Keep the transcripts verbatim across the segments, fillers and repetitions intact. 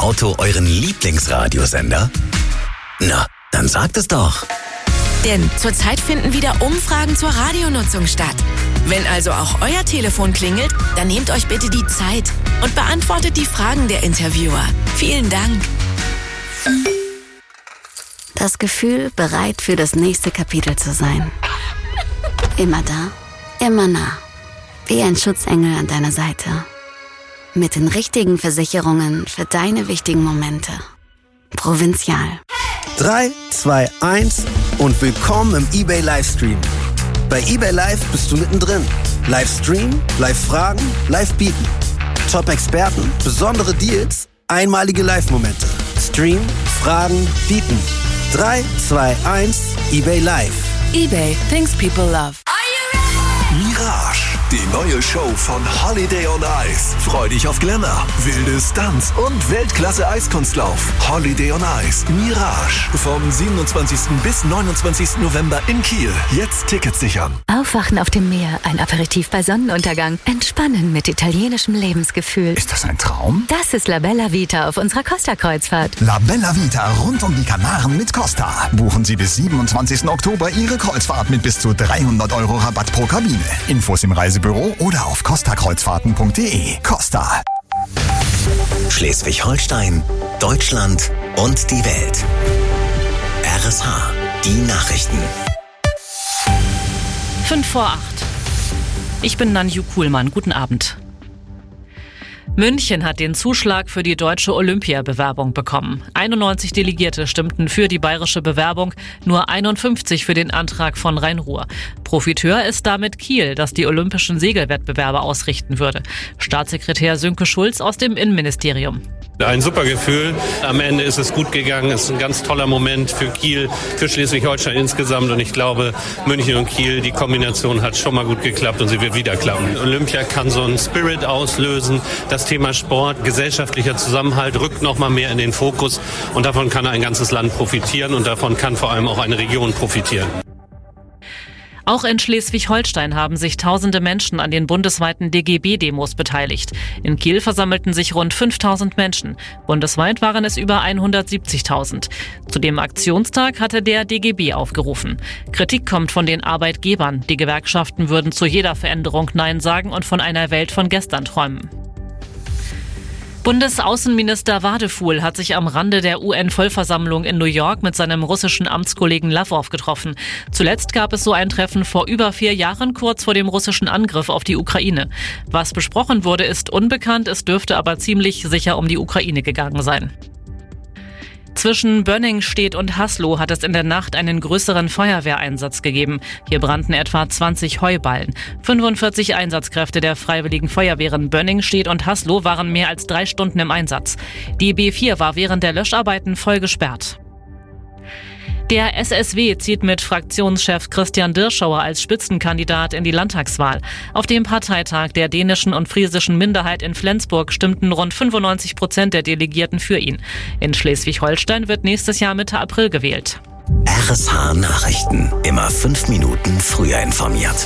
Auto euren Lieblingsradiosender? Na, dann sagt es doch. Denn zurzeit finden wieder Umfragen zur Radionutzung statt. Wenn also auch euer Telefon klingelt, dann nehmt euch bitte die Zeit und beantwortet die Fragen der Interviewer. Vielen Dank. Das Gefühl, bereit für das nächste Kapitel zu sein. Immer da, immer nah. Wie ein Schutzengel an deiner Seite. Mit den richtigen Versicherungen für deine wichtigen Momente. Provinzial. drei, zwei, eins und willkommen im eBay Livestream. Bei eBay Live bist du mittendrin. Livestream, Live-Fragen, Live-Bieten. Top-Experten, besondere Deals, einmalige Live-Momente. Stream, Fragen, Bieten. drei, zwei, eins, eBay Live. eBay, things people love. Mirage, die neue Show von Holiday on Ice. Freu dich auf Glamour, wilde Stunts und Weltklasse-Eiskunstlauf. Holiday on Ice, Mirage. Vom siebenundzwanzigsten bis neunundzwanzigsten November in Kiel. Jetzt Tickets sichern. Aufwachen auf dem Meer, ein Aperitif bei Sonnenuntergang. Entspannen mit italienischem Lebensgefühl. Ist das ein Traum? Das ist La Bella Vita auf unserer Costa-Kreuzfahrt. La Bella Vita rund um die Kanaren mit Costa. Buchen Sie bis siebenundzwanzigsten Oktober Ihre Kreuzfahrt mit bis zu dreihundert Euro Rabatt pro Kabine. Infos im Reisebüro oder auf costa kreuzfahrten punkt de. Costa. Schleswig-Holstein, Deutschland und die Welt. R S H, die Nachrichten. Fünf vor acht. Ich bin Nanju Kuhlmann. Guten Abend. München hat den Zuschlag für die deutsche Olympiabewerbung bekommen. einundneunzig Delegierte stimmten für die bayerische Bewerbung, nur einundfünfzig für den Antrag von Rhein-Ruhr. Profiteur ist damit Kiel, das die olympischen Segelwettbewerbe ausrichten würde. Staatssekretär Sönke Schulz aus dem Innenministerium. Ein super Gefühl. Am Ende ist es gut gegangen. Es ist ein ganz toller Moment für Kiel, für Schleswig-Holstein insgesamt. Und ich glaube, München und Kiel, die Kombination hat schon mal gut geklappt und sie wird wieder klappen. Olympia kann so einen Spirit auslösen. Das Thema Sport, gesellschaftlicher Zusammenhalt rückt noch mal mehr in den Fokus. Und davon kann ein ganzes Land profitieren und davon kann vor allem auch eine Region profitieren. Auch in Schleswig-Holstein haben sich tausende Menschen an den bundesweiten D G B-Demos beteiligt. In Kiel versammelten sich rund fünftausend Menschen. Bundesweit waren es über hundertsiebzigtausend. Zu dem Aktionstag hatte der D G B aufgerufen. Kritik kommt von den Arbeitgebern. Die Gewerkschaften würden zu jeder Veränderung Nein sagen und von einer Welt von gestern träumen. Bundesaußenminister Wadefuhl hat sich am Rande der U N-Vollversammlung in New York mit seinem russischen Amtskollegen Lavrov getroffen. Zuletzt gab es so ein Treffen vor über vier Jahren, kurz vor dem russischen Angriff auf die Ukraine. Was besprochen wurde, ist unbekannt, es dürfte aber ziemlich sicher um die Ukraine gegangen sein. Zwischen Bönningstedt und Haslo hat es in der Nacht einen größeren Feuerwehreinsatz gegeben. Hier brannten etwa zwanzig Heuballen. fünfundvierzig Einsatzkräfte der Freiwilligen Feuerwehren Bönningstedt und Haslo waren mehr als drei Stunden im Einsatz. Die B vier war während der Löscharbeiten voll gesperrt. Der S S W zieht mit Fraktionschef Christian Dirschauer als Spitzenkandidat in die Landtagswahl. Auf dem Parteitag der dänischen und friesischen Minderheit in Flensburg stimmten rund fünfundneunzig Prozent der Delegierten für ihn. In Schleswig-Holstein wird nächstes Jahr Mitte April gewählt. R S H Nachrichten. Immer fünf Minuten früher informiert.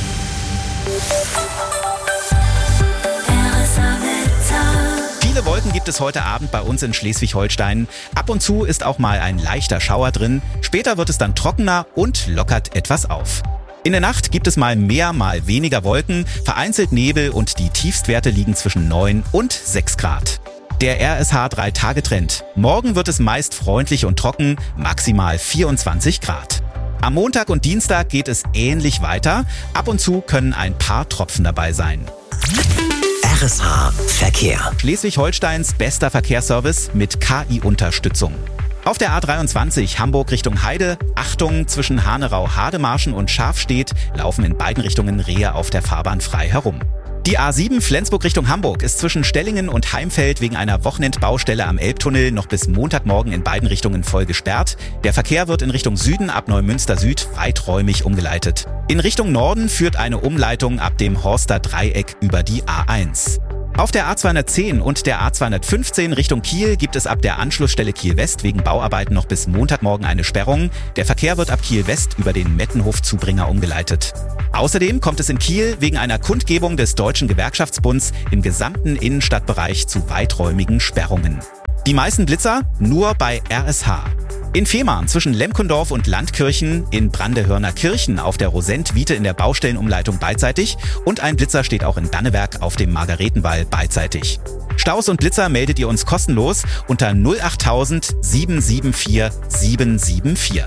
Viele Wolken gibt es heute Abend bei uns in Schleswig-Holstein. Ab und zu ist auch mal ein leichter Schauer drin. Später wird es dann trockener und lockert etwas auf. In der Nacht gibt es mal mehr, mal weniger Wolken, vereinzelt Nebel und die Tiefstwerte liegen zwischen neun und sechs Grad. Der R S H drei Tage Trend. Morgen wird es meist freundlich und trocken, maximal vierundzwanzig Grad. Am Montag und Dienstag geht es ähnlich weiter. Ab und zu können ein paar Tropfen dabei sein. R S H Verkehr. Schleswig-Holsteins bester Verkehrsservice mit K I-Unterstützung. Auf der A dreiundzwanzig Hamburg Richtung Heide, Achtung, zwischen Hanerau-Hademarschen und Schafstedt laufen in beiden Richtungen Rehe auf der Fahrbahn frei herum. Die A sieben Flensburg Richtung Hamburg ist zwischen Stellingen und Heimfeld wegen einer Wochenendbaustelle am Elbtunnel noch bis Montagmorgen in beiden Richtungen voll gesperrt. Der Verkehr wird in Richtung Süden ab Neumünster Süd weiträumig umgeleitet. In Richtung Norden führt eine Umleitung ab dem Horster Dreieck über die A eins. Auf der A zweihundertzehn und der A zweihundertfünfzehn Richtung Kiel gibt es ab der Anschlussstelle Kiel West wegen Bauarbeiten noch bis Montagmorgen eine Sperrung. Der Verkehr wird ab Kiel West über den Mettenhof-Zubringer umgeleitet. Außerdem kommt es in Kiel wegen einer Kundgebung des Deutschen Gewerkschaftsbunds im gesamten Innenstadtbereich zu weiträumigen Sperrungen. Die meisten Blitzer nur bei R S H. In Fehmarn zwischen Lemkendorf und Landkirchen, in Brandehörner Kirchen auf der Rosent-Wiete in der Baustellenumleitung beidseitig und ein Blitzer steht auch in Danneberg auf dem Margaretenwall beidseitig. Staus und Blitzer meldet ihr uns kostenlos unter null achttausend sieben sieben vier sieben sieben vier.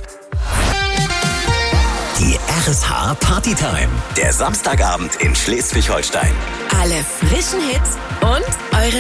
Die R S H Partytime, der Samstagabend in Schleswig-Holstein. Alle frischen Hits und eure